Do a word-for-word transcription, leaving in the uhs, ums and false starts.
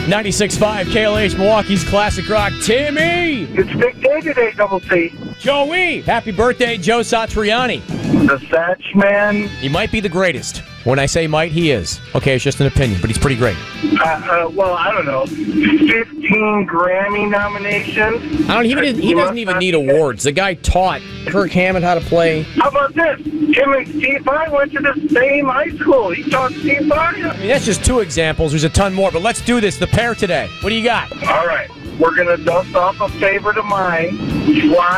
ninety-six point five K L H, Milwaukee's Classic Rock. Timmy! It's big day today, Double T. Joey! Happy birthday, Joe Satriani. The Satch Man. He might be the greatest. When I say might, he is. Okay, it's just an opinion, but he's pretty great. Uh, uh, well, I don't know. fifteen Grammy nominations. I don't even. He doesn't even need awards. The guy taught Kirk Hammett how to play. How about this? Him and Steve Vai went to the same high school. He taught Steve Vai. I mean, that's just two examples. There's a ton more, but let's do this. The pair today. What do you got? All right. We're going to dust off a favorite of mine. Fly